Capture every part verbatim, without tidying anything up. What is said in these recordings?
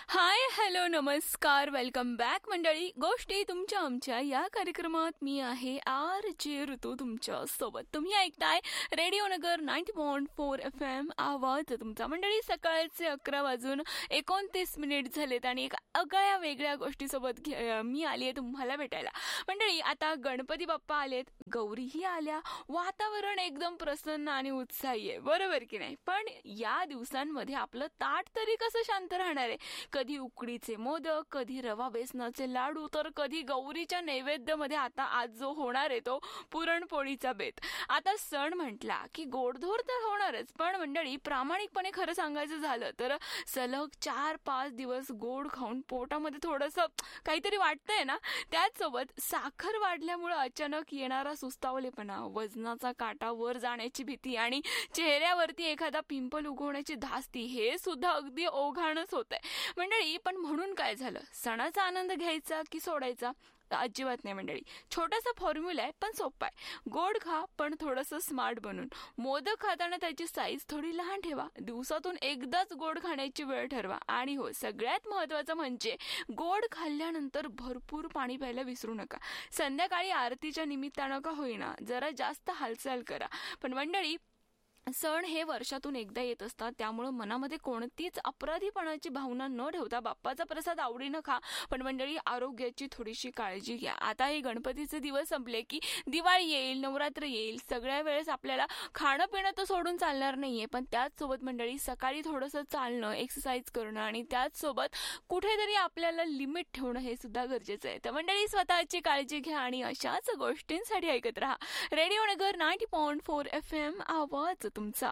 हाय, hello, नमस्कार, welcome back मंडळी. गोष्टी तुमच्या आमच्या या कार्यक्रमात मी आहे आर जे ऋतू तुमच्या सोबत. तुम्ही ऐकताय रेडिओ नगर ninety point four F M आवाज तुमचा. मंडळी, सकाळचे अकरा वाजून एकोणतीस मिनिट झालेत आणि एक अगळ्या वेगळ्या गोष्टीसोबत मी आली आहे तुम्हाला भेटायला. मंडळी, आता गणपती बाप्पा आलेत, गौरीही आल्या, वातावरण एकदम प्रसन्न आणि उत्साही आहे, बरोबर की नाही? पण या दिवसांमध्ये आपलं ताट तरी कसं शांत राहणार आहे? कधी उकडीचे मोदक, कधी रवा बेसनाचे लाडू, तर कधी गौरीच्या नैवेद्यामध्ये आता आज जो होणार आहे तो पुरणपोळीचा बेत. आता सण म्हटला की गोडधोड तर होणारच, पण मंडळी प्रामाणिकपणे खरं सांगायचं झालं तर सलग चार पाच दिवस गोड खाऊन पोटामध्ये थोडंसं काहीतरी वाटतंय ना. त्याचसोबत साखर वाढल्यामुळे अचानक येणारा सुस्तावलेपणा, वजनाचा काटा वर जाण्याची भीती आणि चेहऱ्यावरती एखादा पिंपल उगवण्याची धास्ती, हे सुद्धा अगदी ओघाणच होत आहे मंडळी. पण म्हणून काय झालं? सणाचा आनंद घ्यायचा की सोडायचा? अजिबात नाही मंडळी. छोटासा फॉर्म्युला आहे पण सोपा आहे. गोड खा पण थोडंसं स्मार्ट बनून. मोदक खाताना त्याची साईज थोडी लहान ठेवा. दिवसातून एकदाच गोड खाण्याची वेळ ठरवा. आणि हो, सगळ्यात महत्वाचं म्हणजे गोड खाल्ल्यानंतर भरपूर पाणी प्यायला विसरू नका. संध्याकाळी आरतीच्या निमित्तानं का होईना जरा जास्त हालचाल करा. पण मंडळी, सण हे वर्षातून एकदा येत असतात, त्यामुळे मनामध्ये कोणतीच अपराधीपणाची भावना न ठेवता बाप्पाचा प्रसाद आवडीनं खा. पण मंडळी, आरोग्याची थोडीशी काळजी घ्या. आता हे गणपतीचे दिवस संपले की दिवाळी येईल, नवरात्र येईल. सगळ्या वेळेस आपल्याला खाणं पिणं तर सोडून चालणार नाहीये, पण त्याचसोबत मंडळी सकाळी थोडंसं चालणं, एक्सरसाइज करणं आणि त्याचसोबत कुठेतरी आपल्याला लिमिट ठेवणं हे सुद्धा गरजेचं आहे. तर मंडळी, स्वतःची काळजी घ्या आणि अशाच गोष्टींसाठी ऐकत राहा रेडिओ नगर ninety point four F M आवाज तुमचा.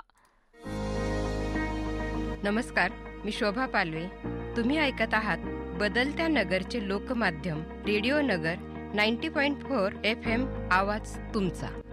नमस्कार, मी शोभा पालवे. तुम्ही ऐकत आहात बदलत्या नगरचे लोकमाध्यम रेडिओ नगर ninety point four F M आवाज तुमचा.